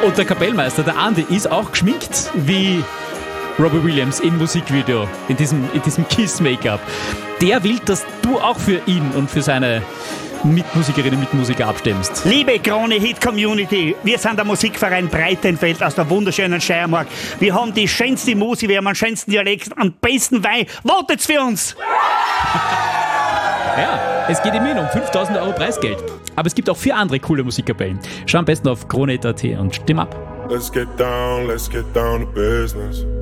Und der Kapellmeister, der Andi, ist auch geschminkt wie Robbie Williams im Musikvideo, in diesem Kiss-Make-up. Der will, dass du auch für ihn und für seine Mitmusikerinnen und Mitmusiker abstimmst. Liebe Krone-Hit-Community, wir sind der Musikverein Breitenfeld aus der wunderschönen Steiermark. Wir haben die schönste Musik, wir haben den schönsten Dialekt, am besten Wein. Votet's für uns! Ja, es geht immerhin um 5.000 Euro Preisgeld. Aber es gibt auch 4 andere coole Musikkapellen. Schau am besten auf krone.at und stimm ab. Let's get down to business.